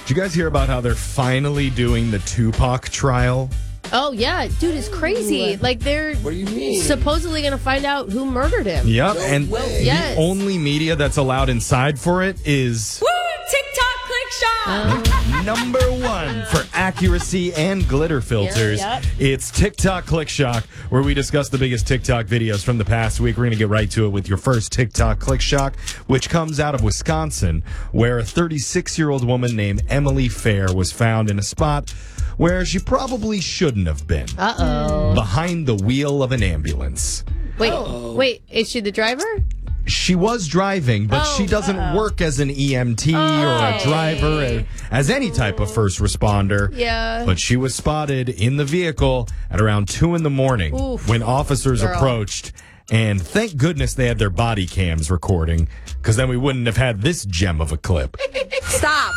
Did you guys hear about how they're finally doing the Tupac trial? Oh, yeah. Dude, it's crazy. Like, they're What do you mean? supposedly going to find out who murdered him. Yep, No and way. Yes. the only media that's allowed inside for it is Woo! TikTok click shop. number one for accuracy and glitter filters. Yep. It's TikTok Click Shock, where we discuss the biggest TikTok videos from the past week. We're going to get right to it with your first TikTok Click Shock, which comes out of Wisconsin, where a 36-year-old woman named Emily Fair was found in a spot where she probably shouldn't have been. Uh-oh. Behind the wheel of an ambulance. Wait, is she the driver? She was driving, but she doesn't work as an EMT or a driver, as any type of first responder. Yeah. But she was spotted in the vehicle at around 2 in the morning when officers approached. And thank goodness they had their body cams recording, because then we wouldn't have had this gem of a clip. Stop.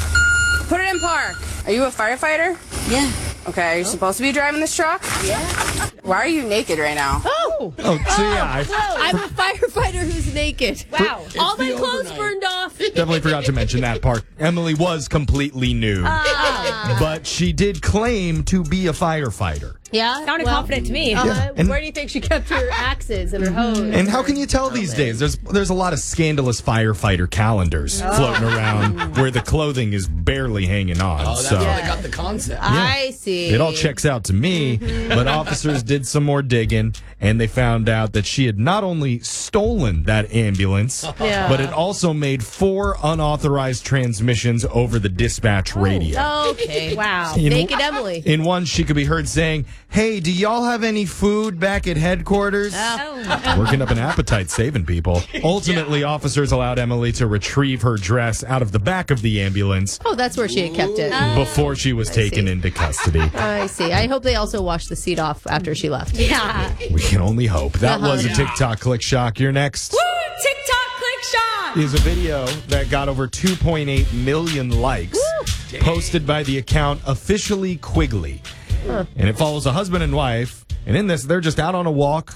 Put it in park. Are you a firefighter? Yeah. Okay, are you supposed to be driving this truck? Yeah. Why are you naked right now? Oh. Oh, so yeah, I'm a firefighter who's naked. Wow. All my the clothes overnight. burned off. definitely forgot to mention that part. Emily was completely nude, but she did claim to be a firefighter. Yeah? Sounded confident to me. And- Where do you think she kept her axes and her hose? And how can you tell these days? There's a lot of scandalous firefighter calendars floating around where the clothing is barely hanging on. Oh, that's so how they got the concept. I see. it all checks out to me. But officers did some more digging, and they found out that she had not only stolen that ambulance, Yeah. but it also made 4 unauthorized transmissions over the dispatch radio. Okay. Wow. In- Naked Emily. In one, she could be heard saying, "Hey, do y'all have any food back at headquarters?" Working up an appetite, saving people. Ultimately, officers allowed Emily to retrieve her dress out of the back of the ambulance Oh, that's where she had kept it. before she was taken see. into custody. I see. I hope they also washed the seat off after she left. Yeah. We can only hope. That was a TikTok Click Shock. Your next Woo! TikTok click shop. is a video that got over 2.8 million likes, posted by the account Officially Quigley. And it follows a husband and wife. And in this, they're just out on a walk